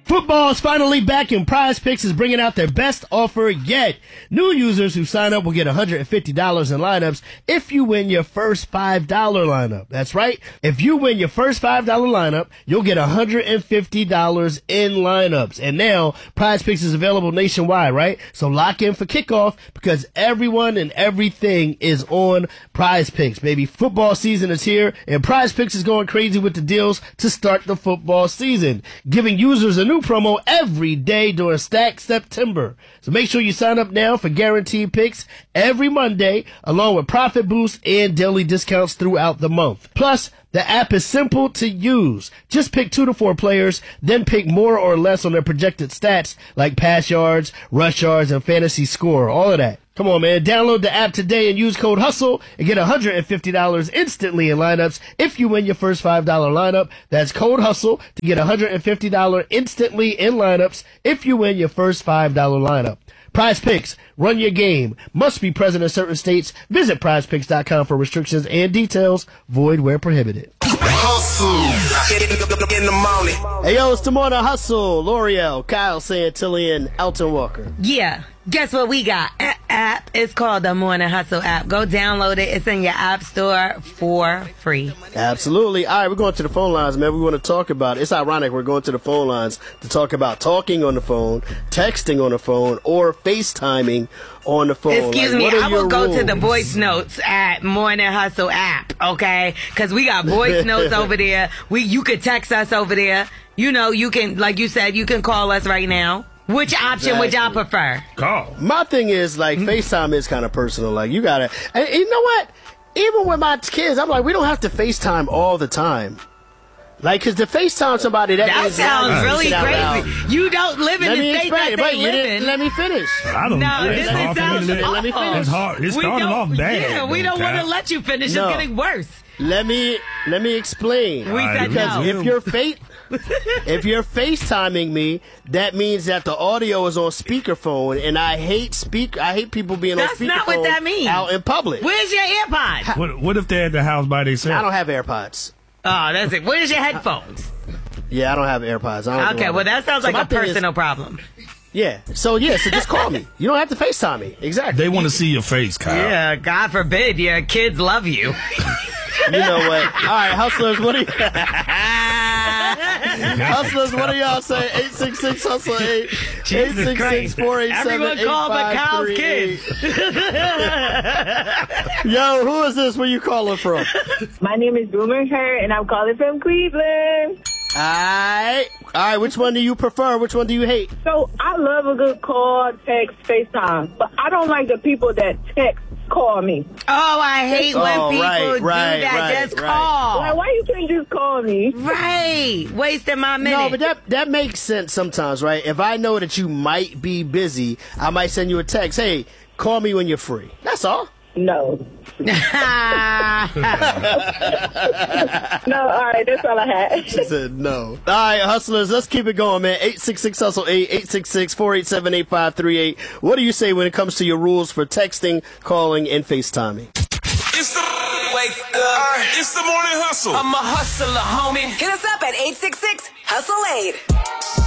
Football's finally back and Prize Picks is bringing out their best offer yet. New users who sign up will get $150 in lineups if you win your first $5 lineup. That's right. If you win your first $5 lineup, you'll get $150 in lineups. And now Prize Picks is available nationwide, right? So lock in for kickoff because everyone and everything is on Prize Picks, baby. Football season is here and Prize Picks is going crazy with the deals to start the football season, giving users a new promo every day during Stack September. So make sure you sign up now for guaranteed picks every Monday, along with profit boosts and daily discounts throughout the month. Plus, the app is simple to use. Just pick 2 to 4 players, then pick more or less on their projected stats like pass yards, rush yards, and fantasy score. All of that. Come on, man. Download the app today and use code HUSTLE and get $150 instantly in lineups if you win your first $5 lineup. That's code HUSTLE to get $150 instantly in lineups if you win your first $5 lineup. Prize Picks, run your game. Must be present in certain states. Visit prizepicks.com for restrictions and details. Void where prohibited. Hustle in the morning. Hey, yo, it's the Morning Hustle. L'Oreal, Kyle Santillan, Elton Walker. Yeah. Guess what we got? App. It's called the Morning Hustle app. Go download it. It's in your app store for free. Absolutely. All right, we're going to the phone lines, man. We want to talk about it. It's ironic we're going to the phone lines to talk about talking on the phone, texting on the phone, or FaceTiming on the phone. Excuse me, I will go to the voice notes at Morning Hustle app, okay? Because we got voice notes over there. You could text us over there. You know, you can, like you said, you can call us right now. Which option would y'all prefer? Call. My thing is, like, FaceTime is kind of personal. Like, you gotta, and you know what? Even with my kids, I'm like, we don't have to FaceTime all the time. Like, because to FaceTime somebody, that sounds really crazy. You don't live in the state that they live in. Let me finish. I don't know. This is Let me finish. It's hard. It started off bad. Yeah, we don't want to let you finish. No. It's getting worse. Let me explain. We said because no. if you're FaceTiming me, that means that the audio is on speakerphone, and I hate people being on speakerphone. That's not what that means. Out in public. Where's your AirPods? What if they're at the house by themselves? I don't have AirPods. Oh, that's it. Where's your headphones? Yeah, I don't have AirPods. Okay, well, that sounds like a personal problem. Yeah. So just call me. You don't have to FaceTime me. Exactly. They want to see your face, Kyle. Yeah, God forbid your kids love you. You know what? All right, hustlers, what do you... Hustlers, what do y'all say? 866-HUSTLE-8. 866-487-8538. Everyone call but Kyle's kids. Yo, who is this? Where you calling from? My name is Boomer Hurt, and I'm calling from Cleveland. All right. Which one do you prefer? Which one do you hate? So I love a good call, text, FaceTime, but I don't like the people that text call me. Oh, I hate when people do that. Just call. Like, why you can't just call me? Right. Wasting my minute. No, but that makes sense sometimes, right? If I know that you might be busy, I might send you a text. Hey, call me when you're free. That's all. No. No, all right, that's all I had. She said no. All right, hustlers, let's keep it going, man. 866-HUSTLE-8, 866-487-8538. What do you say when it comes to your rules for texting, calling, and FaceTiming? It's the wake up. It's the Morning Hustle. I'm a hustler, homie. Hit us up at 866-HUSTLE-8.